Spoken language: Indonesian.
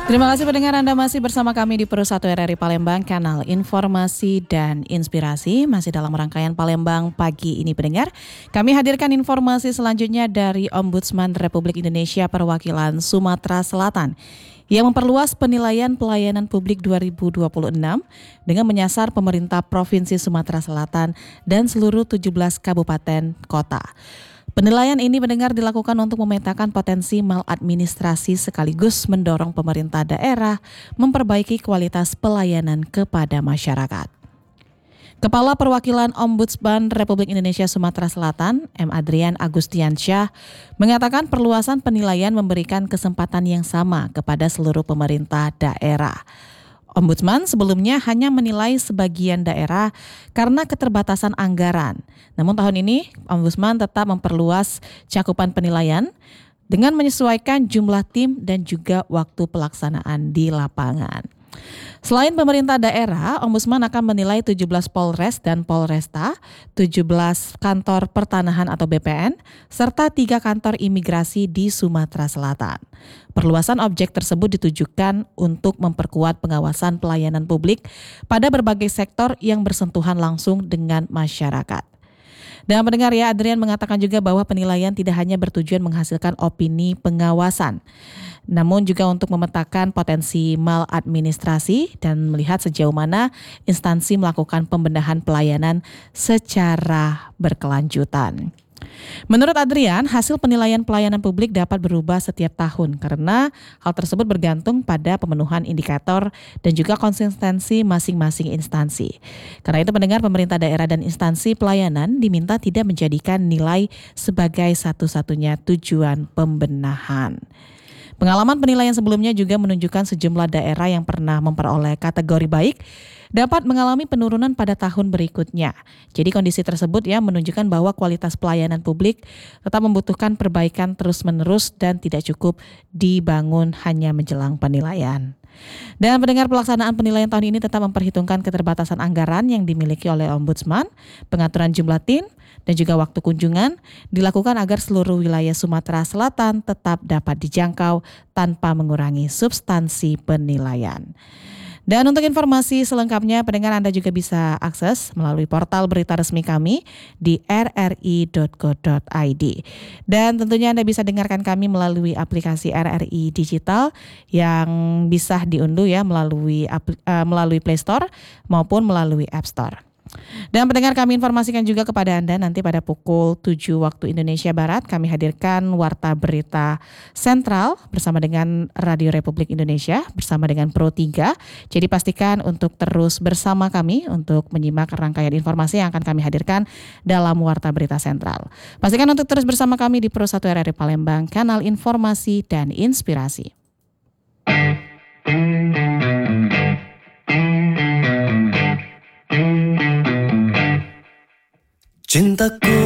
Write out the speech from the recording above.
Terima kasih pendengar, Anda masih bersama kami di Pro 1 RRI Palembang, kanal informasi dan inspirasi. Masih dalam rangkaian Palembang pagi ini pendengar. Kami hadirkan informasi selanjutnya dari Ombudsman Republik Indonesia Perwakilan Sumatera Selatan yang memperluas penilaian pelayanan publik 2026 dengan menyasar pemerintah Provinsi Sumatera Selatan dan seluruh 17 kabupaten kota. Penilaian ini mendengar dilakukan untuk memetakan potensi maladministrasi sekaligus mendorong pemerintah daerah memperbaiki kualitas pelayanan kepada masyarakat. Kepala Perwakilan Ombudsman Republik Indonesia Sumatera Selatan, M. Adrian Agustiansyah, mengatakan perluasan penilaian memberikan kesempatan yang sama kepada seluruh pemerintah daerah. Ombudsman sebelumnya hanya menilai sebagian daerah karena keterbatasan anggaran. Namun tahun ini Ombudsman tetap memperluas cakupan penilaian dengan menyesuaikan jumlah tim dan juga waktu pelaksanaan di lapangan. Selain pemerintah daerah, Ombudsman akan menilai 17 Polres dan Polresta, 17 kantor pertanahan atau BPN, serta 3 kantor imigrasi di Sumatera Selatan. Perluasan objek tersebut ditujukan untuk memperkuat pengawasan pelayanan publik pada berbagai sektor yang bersentuhan langsung dengan masyarakat. Dan pendengar ya, Adrian mengatakan juga bahwa penilaian tidak hanya bertujuan menghasilkan opini pengawasan, namun juga untuk memetakan potensi maladministrasi dan melihat sejauh mana instansi melakukan pembenahan pelayanan secara berkelanjutan. Menurut Adrian, hasil penilaian pelayanan publik dapat berubah setiap tahun karena hal tersebut bergantung pada pemenuhan indikator dan juga konsistensi masing-masing instansi. Karena itu pendengar, pemerintah daerah dan instansi pelayanan diminta tidak menjadikan nilai sebagai satu-satunya tujuan pembenahan. Pengalaman penilaian sebelumnya juga menunjukkan sejumlah daerah yang pernah memperoleh kategori baik dapat mengalami penurunan pada tahun berikutnya. Jadi kondisi tersebut ya menunjukkan bahwa kualitas pelayanan publik tetap membutuhkan perbaikan terus-menerus dan tidak cukup dibangun hanya menjelang penilaian. Dan pendengar, pelaksanaan penilaian tahun ini tetap memperhitungkan keterbatasan anggaran yang dimiliki oleh Ombudsman, pengaturan jumlah tim, dan juga waktu kunjungan dilakukan agar seluruh wilayah Sumatera Selatan tetap dapat dijangkau tanpa mengurangi substansi penilaian. Dan untuk informasi selengkapnya, pendengar, Anda juga bisa akses melalui portal berita resmi kami di rri.co.id. Dan tentunya Anda bisa dengarkan kami melalui aplikasi RRI Digital yang bisa diunduh ya melalui Play Store maupun melalui App Store. Dan pendengar, kami informasikan juga kepada Anda nanti pada pukul 7 waktu Indonesia Barat kami hadirkan Warta Berita Sentral bersama dengan Radio Republik Indonesia bersama dengan Pro 3. Jadi pastikan untuk terus bersama kami untuk menyimak rangkaian informasi yang akan kami hadirkan dalam Warta Berita Sentral. Pastikan untuk terus bersama kami di Pro 1 RRI Palembang, kanal informasi dan inspirasi. Cintaku